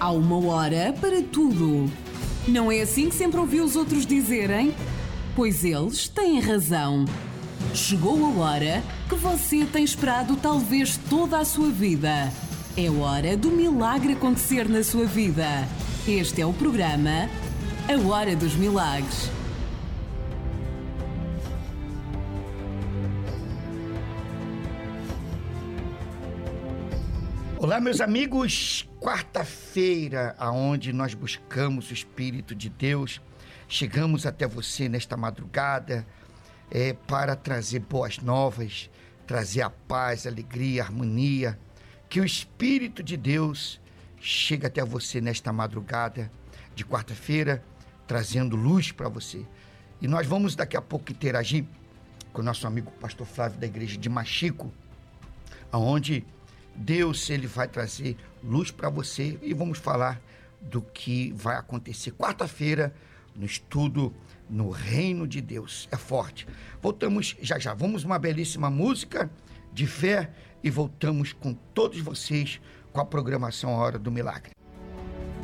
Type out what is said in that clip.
Há uma hora para tudo. Não é assim que sempre ouvi os outros dizerem? Pois eles têm razão. Chegou a hora que você tem esperado talvez toda a sua vida. É hora do milagre acontecer na sua vida. Este é o programa A Hora dos Milagres. Olá, meus amigos, quarta-feira, aonde nós buscamos o Espírito de Deus, chegamos até você nesta madrugada para trazer boas novas, trazer a paz, a alegria, a harmonia, que o Espírito de Deus chega até você nesta madrugada de quarta-feira, trazendo luz para você. E nós vamos daqui a pouco interagir com o nosso amigo pastor Flávio da igreja de Machico, aonde Deus, ele vai trazer luz para você e vamos falar do que vai acontecer quarta-feira no estudo no Reino de Deus. É forte. Voltamos já. Vamos uma belíssima música de fé e voltamos com todos vocês com a programação A Hora do Milagre.